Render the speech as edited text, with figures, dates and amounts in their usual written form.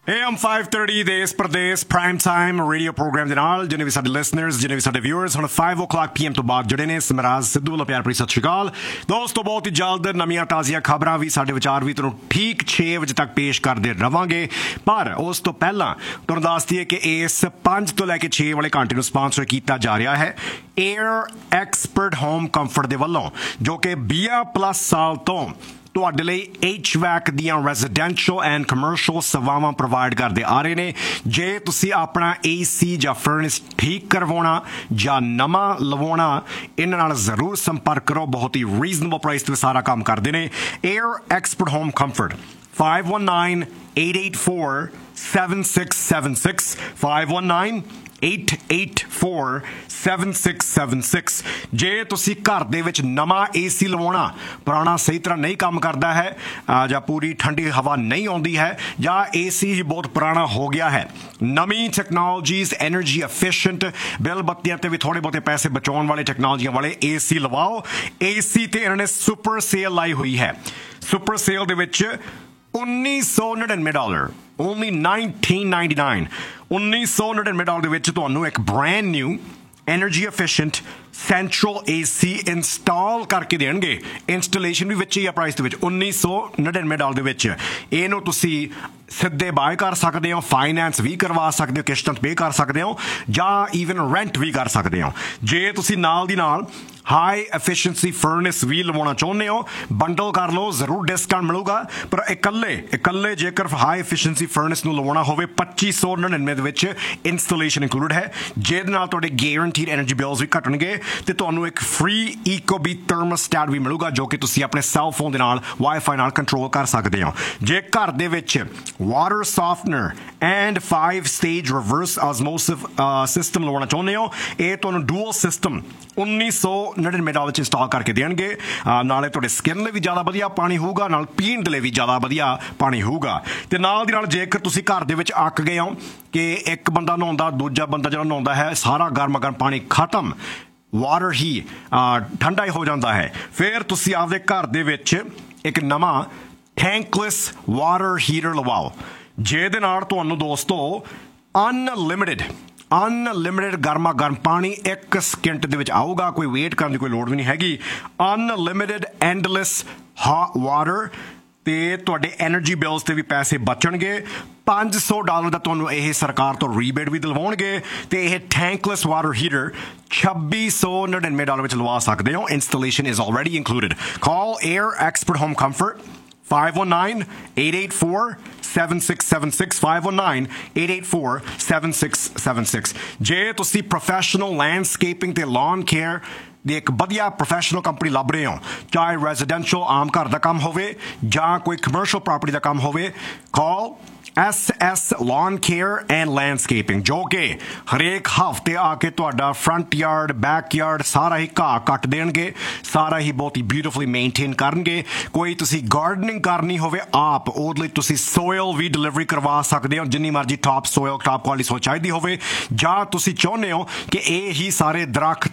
AM 530 ਦੇਸ ਪ੍ਰਦੇਸ prime time radio programme ਦੇ ਨਾਲ ਜਿੰਨੇ ਵੀ ਸਾਡੇ ਲਿਸਨਰਸ ਜਿੰਨੇ ਵੀ ਸਾਡੇ ਵਿਊਅਰਸ ਹੁਣ 5 o'clock PM ਤੋਂ ਬਾਅਦ ਜੁੜੇ ਨੇ ਸਮਰਾਜ ਸਿੱਧੂ ਵੱਲੋਂ ਪਿਆਰ ਭਰੀ ਸਤਿ ਸ਼੍ਰੀ ਅਕਾਲ ਦੋਸਤੋ। ਬਹੁਤ ਹੀ ਜਲਦ ਨਵੀਆਂ ਤਾਜ਼ੀਆਂ ਖਬਰਾਂ ਵੀ ਸਾਡੇ ਵਿਚਾਰ ਵੀ ਤੁਹਾਨੂੰ ਠੀਕ 6 ਵਜੇ ਤੱਕ ਪੇਸ਼ ਕਰਦੇ ਰਵਾਂਗੇ, ਪਰ ਉਸ ਤੋਂ ਪਹਿਲਾਂ ਤੁਹਾਨੂੰ ਦੱਸ ਦਈਏ ਕਿ ਇਸ 5 ਤੋਂ ਲੈ ਕੇ 6 ਵਾਲੇ ਘੰਟੇ ਨੂੰ ਸਪਾਂਸਰ ਕੀਤਾ ਜਾ ਰਿਹਾ ਹੈ 에ਅਰ ਐਕਸਪਰਟ ਹੋਮ ਕੰਫਰਟ ਦੇ ਵੱਲੋਂ, ਜੋ ਕਿ 20+ ਸਾਲ ਤੋਂ ਤੁਹਾਡੇ ਲਈ HVAC ਦੀਆਂ ਰੈਜ਼ੀਡੈਂਸ਼ੀਅਲ ਐਂਡ ਕਮਰਸ਼ੀਅਲ ਸੇਵਾਵਾਂ ਪ੍ਰੋਵਾਈਡ ਕਰਦੇ ਆ ਰਹੇ ਨੇ। ਜੇ ਤੁਸੀਂ ਆਪਣਾ AC ਜਾਂ ਫਰਨਿਸ ਠੀਕ ਕਰਵਾਉਣਾ ਜਾਂ ਨਵਾਂ ਲਵਾਉਣਾ, ਇਹਨਾਂ ਨਾਲ ਜ਼ਰੂਰ ਸੰਪਰਕ ਕਰੋ। ਬਹੁਤ ਹੀ ਰੀਜ਼ਨੇਬਲ ਪ੍ਰਾਈਸ ਤੇ ਸਾਰਾ ਕੰਮ ਕਰਦੇ ਨੇ। Air expert home comfort 519-884-7676 519-884-7676। ਜੇ ਤੁਸੀਂ ਘਰ ਦੇ ਵਿੱਚ ਨਵਾਂ AC ਲਵਾਉਣਾ, ਪੁਰਾਣਾ ਸਹੀ ਤਰ੍ਹਾਂ ਨਹੀਂ ਕੰਮ ਕਰਦਾ ਹੈ ਜਾਂ ਪੂਰੀ ਠੰਡੀ ਹਵਾ ਨਹੀਂ ਆਉਂਦੀ ਹੈ ਜਾਂ AC ਹੀ ਬਹੁਤ ਪੁਰਾਣਾ ਹੋ ਗਿਆ ਹੈ, ਨਵੀਂ ਟੈਕਨੋਲੋਜੀਜ਼ ਐਨਰਜੀ ਐਫੀਸ਼ੀਐਂਟ ਬਿੱਲ ਬੱਤੀਆਂ ਤੇ ਵੀ ਥੋੜੇ ਬਹੁਤੇ ਪੈਸੇ ਬਚਾਉਣ ਵਾਲੇ ਟੈਕਨੋਲੋਜੀਆਂ ਵਾਲੇ AC ਲਵਾਓ। AC ਤੇ ਇਹਨਾਂ ਨੇ ਸੁਪਰ ਸੇਲ ਲਾਈ ਹੋਈ ਹੈ। ਸੁਪਰ ਸੇਲ ਦੇ ਵਿੱਚ $1999 only $1999 $1999 ਦੇ ਵਿੱਚ ਤੁਹਾਨੂੰ ਇੱਕ brand new energy efficient central AC install ਕਰਕੇ ਦੇਣਗੇ। ਇੰਸਟਾਲੇਸ਼ਨ ਵੀ ਵਿੱਚ ਹੀ ਆ ਪ੍ਰਾਈਸ ਦੇ ਵਿੱਚ $1999 ਦੇ ਵਿੱਚ। ਇਹਨੂੰ ਤੁਸੀਂ ਸਿੱਧੇ ਬਾਏ ਕਰ ਸਕਦੇ ਹੋ, ਫਾਈਨੈਂਸ ਵੀ ਕਰਵਾ ਸਕਦੇ ਹੋ, ਕਿਸ਼ਤਾਂ ਪੇ ਕਰ ਸਕਦੇ ਹੋ ਜਾਂ ਈਵਨ ਰੈਂਟ ਵੀ ਕਰ ਸਕਦੇ ਹੋ। ਜੇ ਤੁਸੀਂ ਨਾਲ ਦੀ ਨਾਲ ਹਾਈ ਐਫੀਸ਼ੀਐਂਸੀ ਫਰਨਿਸ ਵੀ ਲਵਾਉਣਾ ਚਾਹੁੰਦੇ ਹੋ, ਬੰਡਲ ਕਰ ਲਓ, ਜ਼ਰੂਰ ਡਿਸਕਾਊਂਟ ਮਿਲੂਗਾ। ਪਰ ਇਕੱਲੇ ਜੇਕਰ ਹਾਈ ਐਫੀਸ਼ੀਐਂਸੀ ਫਰਨਿਸ ਨੂੰ ਲਵਾਉਣਾ ਹੋਵੇ $2599 ਦੇ ਵਿੱਚ ਇੰਸਟਾਲੇਸ਼ਨ ਇਨਕਲੂਡ ਹੈ, ਜਿਹਦੇ ਨਾਲ ਤੁਹਾਡੇ ਗੈਰੰਟੀਡ ਐਨਰਜੀ ਬਿਲਸ ਵੀ ਘਟਣਗੇ ਤੇ ਤੁਹਾਨੂੰ ਇੱਕ ਫ੍ਰੀ ਈਕੋਬੀ ਥਰਮੋਸਟੈਟ ਵੀ ਮਿਲੂਗਾ, ਜੋ ਕਿ ਤੁਸੀਂ ਆਪਣੇ ਸੈੱਲ ਫੋਨ ਦੇ ਨਾਲ ਵਾਈਫਾਈ ਨਾਲ ਕੰਟਰੋਲ ਕਰ ਸਕਦੇ ਹੋ। ਜੇ ਘਰ ਦੇ ਵਿੱਚ water ਸੌਫਟਨਰ and 5-stage reverse ਆਸਮੋਸਿਸ system ਲਵਾਉਣਾ ਚਾਹੁੰਦੇ ਹੋ, ਇਹ ਤੁਹਾਨੂੰ ਡੂਅਲ ਸਿਸਟਮ $1999 ਵਿੱਚ ਇੰਸਟਾਲ ਕਰਕੇ ਦੇਣਗੇ। ਨਾਲੇ ਤੁਹਾਡੇ ਸਕਿਨ ਲਈ ਵੀ ਜ਼ਿਆਦਾ ਵਧੀਆ ਪਾਣੀ ਹੋਊਗਾ, ਨਾਲ ਪੀਣ ਦੇ ਲਈ ਵੀ ਜ਼ਿਆਦਾ ਵਧੀਆ ਪਾਣੀ ਹੋਊਗਾ। ਤੇ ਨਾਲ ਦੀ ਨਾਲ ਜੇਕਰ ਤੁਸੀਂ ਘਰ ਦੇ ਵਿੱਚ ਅੱਕ ਗਏ ਹੋ ਕਿ ਇੱਕ ਬੰਦਾ ਨਹਾਉਂਦਾ, ਦੂਜਾ ਬੰਦਾ ਜਿਹੜਾ ਨਹਾਉਂਦਾ ਹੈ ਸਾਰਾ ਗਰਮ ਪਾਣੀ ਖਤਮ, ਵਾਟਰ ਹੀ ਠੰਡਾ ਹੀ ਹੋ ਜਾਂਦਾ ਹੈ, ਫਿਰ ਤੁਸੀਂ ਆਪਦੇ ਘਰ ਦੇ ਵਿੱਚ ਇੱਕ ਨਵਾਂ ਟੈਂਕਲੈਸ ਵਾਟਰ ਹੀਟਰ ਲਵਾਓ, ਜਿਹਦੇ ਨਾਲ ਤੁਹਾਨੂੰ ਦੋਸਤੋ ਅਨਲਿਮਿਟਿਡ ਗਰਮ ਪਾਣੀ 1 ਸਕਿੰਟ ਦੇ ਵਿੱਚ ਆਊਗਾ। ਕੋਈ ਵੇਟ ਕਰਨ ਦੀ ਕੋਈ ਲੋੜ ਵੀ ਨਹੀਂ ਹੈਗੀ। ਅਨਲਿਮਿਟਿਡ ਐਂਡਲੈਸ ਹੌਟ ਵਾਟਰ ਤੇ ਤੁਹਾਡੇ ਐਨਰਜੀ ਬਿਲਸ ਤੇ ਵੀ ਪੈਸੇ ਬਚਣਗੇ। $500 ਦਾ ਤੁਹਾਨੂੰ ਇਹ ਸਰਕਾਰ ਤੋਂ ਰੀਬੇਟ ਵੀ ਦਿਲਵਾਉਣਗੇ ਤੇ ਇਹ ਟੈਂਕਲੈਸ ਵਾਟਰ ਹੀਟਰ $2699 ਵਿੱਚ ਲਵਾ ਸਕਦੇ ਹੋ। Installation is already included. Call air expert home comfort 519-884-7676 519-884-7676। ਜੇ ਤੁਸੀਂ ਪ੍ਰੋਫੈਸ਼ਨਲ ਲੈਂਡਸਕੇਪਿੰਗ ਤੇ ਲਾਨ ਕੇਅਰ ਦੀ ਇੱਕ ਵਧੀਆ ਪ੍ਰੋਫੈਸ਼ਨਲ ਕੰਪਨੀ ਲੱਭ ਰਹੇ ਹੋ, ਚਾਹੇ ਰੈਜ਼ੀਡੈਂਸ਼ੀਅਲ ਆਮ ਘਰ ਦਾ ਕੰਮ ਹੋਵੇ ਜਾਂ ਕੋਈ ਕਮਰਸ਼ੀਅਲ ਪ੍ਰਾਪਰਟੀ ਦਾ ਕੰਮ ਹੋਵੇ, ਕਾਲ SS Lawn Care and Landscaping, ਜੋ ਕਿ ਹਰੇਕ ਹਫ਼ਤੇ ਆ ਕੇ ਤੁਹਾਡਾ ਫਰੰਟ ਯਾਰਡ ਬੈਕ ਯਾਰਡ ਸਾਰਾ ਹੀ ਘਾਹ ਕੱਟ ਦੇਣਗੇ, ਸਾਰਾ ਹੀ ਬਹੁਤ ਹੀ ਬਿਊਟੀਫੁਲੀ ਮੇਨਟੇਨ ਕਰਨਗੇ। ਕੋਈ ਤੁਸੀਂ ਗਾਰਡਨਿੰਗ ਕਰਨੀ ਹੋਵੇ ਆਪ, ਉਹਦੇ ਲਈ ਤੁਸੀਂ ਸੋਇਲ ਵੀ ਡਿਲੀਵਰੀ ਕਰਵਾ ਸਕਦੇ ਹੋ, ਜਿੰਨੀ ਮਰਜ਼ੀ top soil top quality soil ਚਾਹੀਦੀ ਹੋਵੇ, ਜਾਂ ਤੁਸੀਂ ਚਾਹੁੰਦੇ ਹੋ ਕਿ ਇਹ ਹੀ ਸਾਰੇ ਦਰਖਤ